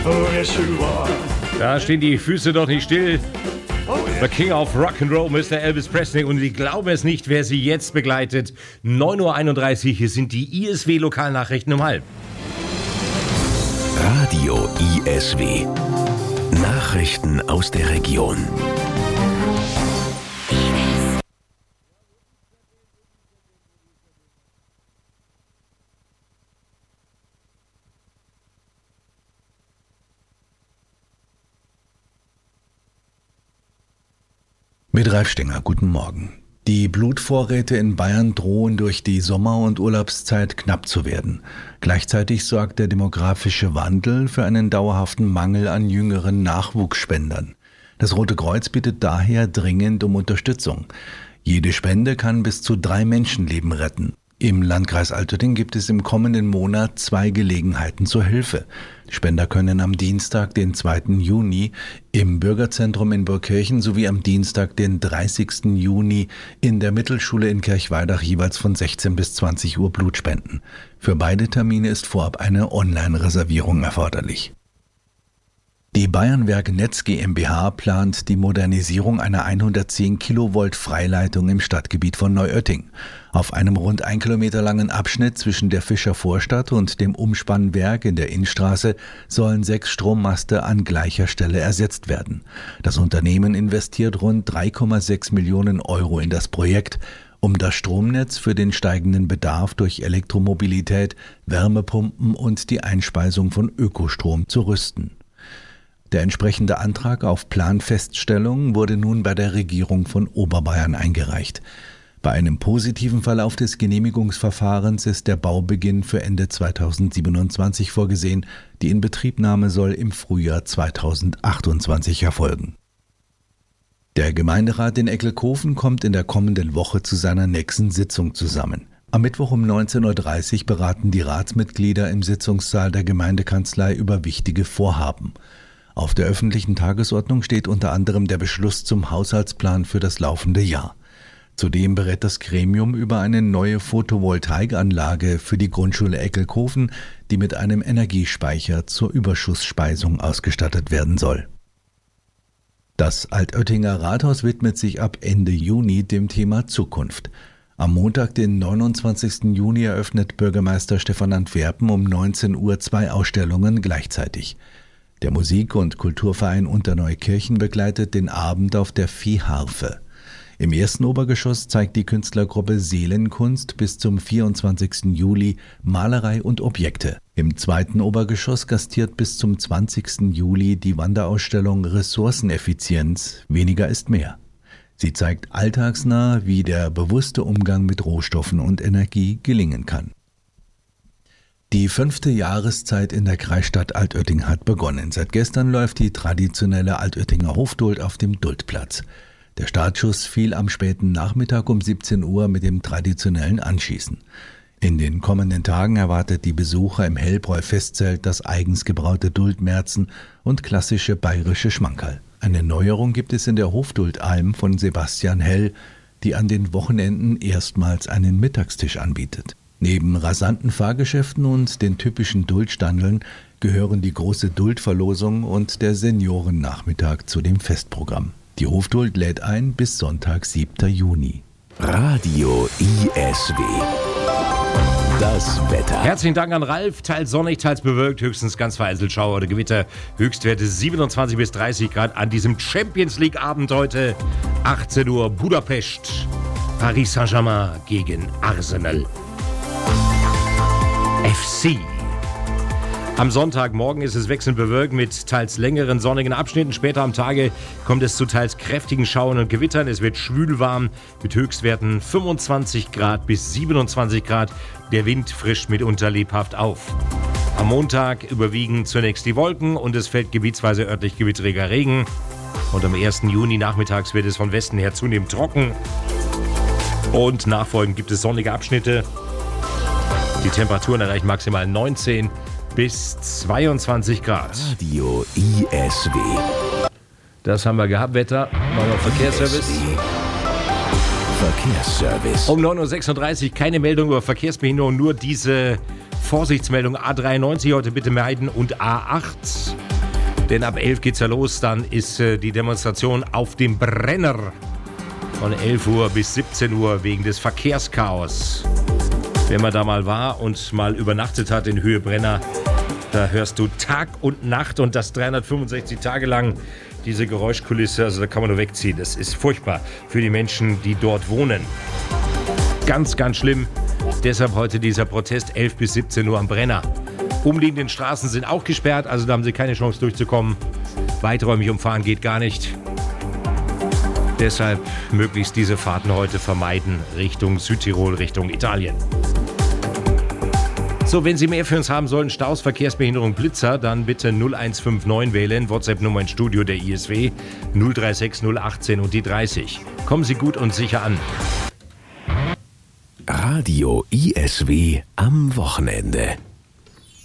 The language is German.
Da stehen die Füße doch nicht still. The King of Rock'n'Roll, Mr. Elvis Presley. Und Sie glauben es nicht, wer Sie jetzt begleitet. 9.31 Uhr, hier sind die ISW-Lokalnachrichten um 12:30. Radio ISW. Nachrichten aus der Region. Mit Ralf Stenger, guten Morgen. Die Blutvorräte in Bayern drohen durch die Sommer- und Urlaubszeit knapp zu werden. Gleichzeitig sorgt der demografische Wandel für einen dauerhaften Mangel an jüngeren Nachwuchsspendern. Das Rote Kreuz bittet daher dringend um Unterstützung. Jede Spende kann bis zu 3 Menschenleben retten. Im Landkreis Altötting gibt es im kommenden Monat 2 Gelegenheiten zur Hilfe. Spender können am Dienstag, den 2. Juni, im Bürgerzentrum in Burgkirchen sowie am Dienstag, den 30. Juni, in der Mittelschule in Kirchweidach jeweils von 16 bis 20 Uhr Blut spenden. Für beide Termine ist vorab eine Online-Reservierung erforderlich. Die Bayernwerk Netz GmbH plant die Modernisierung einer 110 Kilovolt Freileitung im Stadtgebiet von Neuötting. Auf einem rund 1 Kilometer langen Abschnitt zwischen der Fischer Vorstadt und dem Umspannwerk in der Innstraße sollen 6 Strommaste an gleicher Stelle ersetzt werden. Das Unternehmen investiert rund 3,6 Millionen Euro in das Projekt, um das Stromnetz für den steigenden Bedarf durch Elektromobilität, Wärmepumpen und die Einspeisung von Ökostrom zu rüsten. Der entsprechende Antrag auf Planfeststellung wurde nun bei der Regierung von Oberbayern eingereicht. Bei einem positiven Verlauf des Genehmigungsverfahrens ist der Baubeginn für Ende 2027 vorgesehen. Die Inbetriebnahme soll im Frühjahr 2028 erfolgen. Der Gemeinderat in Eckelkofen kommt in der kommenden Woche zu seiner nächsten Sitzung zusammen. Am Mittwoch um 19.30 Uhr beraten die Ratsmitglieder im Sitzungssaal der Gemeindekanzlei über wichtige Vorhaben. Auf der öffentlichen Tagesordnung steht unter anderem der Beschluss zum Haushaltsplan für das laufende Jahr. Zudem berät das Gremium über eine neue Photovoltaikanlage für die Grundschule Eckelkofen, die mit einem Energiespeicher zur Überschussspeisung ausgestattet werden soll. Das Altöttinger Rathaus widmet sich ab Ende Juni dem Thema Zukunft. Am Montag, den 29. Juni, eröffnet Bürgermeister Stefan Antwerpen um 19 Uhr 2 Ausstellungen gleichzeitig. Der Musik- und Kulturverein Unterneukirchen begleitet den Abend auf der Viehharfe. Im ersten Obergeschoss zeigt die Künstlergruppe Seelenkunst bis zum 24. Juli Malerei und Objekte. Im zweiten Obergeschoss gastiert bis zum 20. Juli die Wanderausstellung Ressourceneffizienz – Weniger ist mehr. Sie zeigt alltagsnah, wie der bewusste Umgang mit Rohstoffen und Energie gelingen kann. Die 5. Jahreszeit in der Kreisstadt Altötting hat begonnen. Seit gestern läuft die traditionelle Altöttinger Hofduld auf dem Duldplatz. Der Startschuss fiel am späten Nachmittag um 17 Uhr mit dem traditionellen Anschießen. In den kommenden Tagen erwartet die Besucher im Hellbräu-Festzelt das eigens gebraute Duldmerzen und klassische bayerische Schmankerl. Eine Neuerung gibt es in der Hofduld-Alm von Sebastian Hell, die an den Wochenenden erstmals einen Mittagstisch anbietet. Neben rasanten Fahrgeschäften und den typischen Duldstandeln gehören die große Duldverlosung und der Seniorennachmittag zu dem Festprogramm. Die Hofduld lädt ein bis Sonntag, 7. Juni. Radio ISW. Das Wetter. Herzlichen Dank an Ralf. Teils sonnig, teils bewölkt, höchstens ganz vereinzelt Schauer oder Gewitter. Höchstwerte 27 bis 30 Grad an diesem Champions League-Abend heute. 18 Uhr Budapest. Paris Saint-Germain gegen Arsenal FC. Am Sonntagmorgen ist es wechselnd bewölkt mit teils längeren sonnigen Abschnitten. Später am Tage kommt es zu teils kräftigen Schauern und Gewittern. Es wird schwülwarm mit Höchstwerten 25 Grad bis 27 Grad. Der Wind frischt mitunter lebhaft auf. Am Montag überwiegen zunächst die Wolken und es fällt gebietsweise örtlich gewitteriger Regen. Und am 1. Juni nachmittags wird es von Westen her zunehmend trocken. Und nachfolgend gibt es sonnige Abschnitte. Die Temperaturen erreichen maximal 19 bis 22 Grad. Radio ISW. Das haben wir gehabt, Wetter. Machen wir Verkehrsservice. Verkehrsservice. Um 9.36 Uhr keine Meldung über Verkehrsbehinderung, nur diese Vorsichtsmeldung A93 heute bitte meiden und A8. Denn ab 11 geht's ja los, dann ist die Demonstration auf dem Brenner von 11 Uhr bis 17 Uhr wegen des Verkehrschaos. Wenn man da mal war und mal übernachtet hat in Höhe Brenner, da hörst du Tag und Nacht und das 365 Tage lang diese Geräuschkulisse, also da kann man nur wegziehen. Das ist furchtbar für die Menschen, die dort wohnen. Ganz, ganz schlimm. Deshalb heute dieser Protest 11 bis 17 Uhr am Brenner. Umliegenden Straßen sind auch gesperrt, also da haben sie keine Chance durchzukommen. Weiträumig umfahren geht gar nicht. Deshalb möglichst diese Fahrten heute vermeiden, Richtung Südtirol, Richtung Italien. So, wenn Sie mehr für uns haben sollten, Staus, Verkehrsbehinderung, Blitzer, dann bitte 0159 wählen, WhatsApp-Nummer ins Studio der ISW 036 018 und die 30. Kommen Sie gut und sicher an. Radio ISW am Wochenende.